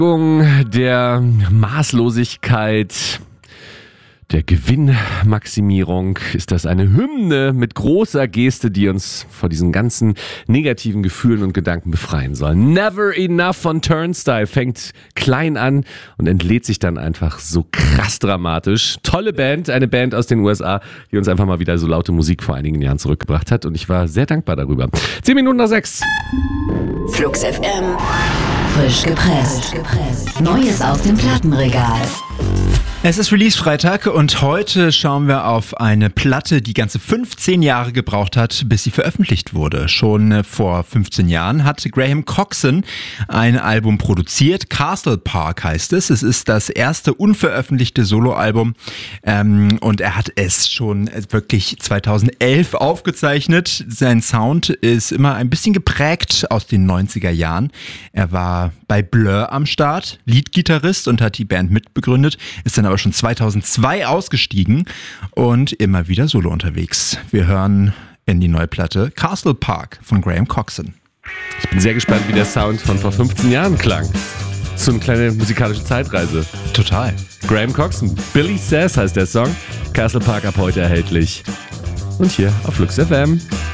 Der Maßlosigkeit, der Gewinnmaximierung ist das eine Hymne mit großer Geste, die uns vor diesen ganzen negativen Gefühlen und Gedanken befreien soll. Never Enough von Turnstile fängt klein an und entlädt sich dann einfach so krass dramatisch. Tolle Band, eine Band aus den USA, die uns einfach mal wieder so laute Musik vor einigen Jahren zurückgebracht hat und ich war sehr dankbar darüber. 10 Minuten nach 6. Flux FM. Frisch gepresst. Neues aus dem Plattenregal. Es ist Release-Freitag und heute schauen wir auf eine Platte, die ganze 15 Jahre gebraucht hat, bis sie veröffentlicht wurde. Schon vor 15 Jahren hat Graham Coxon ein Album produziert. Castle Park heißt es. Es ist das erste unveröffentlichte Soloalbum und er hat es schon wirklich 2011 aufgezeichnet. Sein Sound ist immer ein bisschen geprägt aus den 90er Jahren. Er war bei Blur am Start, Leadgitarrist und hat die Band mitbegründet, ist dann aber schon 2002 ausgestiegen und immer wieder solo unterwegs. Wir hören in die neue Platte Castle Park von Graham Coxon. Ich bin sehr gespannt, wie der Sound von vor 15 Jahren klang. So eine kleine musikalische Zeitreise. Total. Graham Coxon, Billy Says heißt der Song. Castle Park ab heute erhältlich. Und hier auf Flux FM.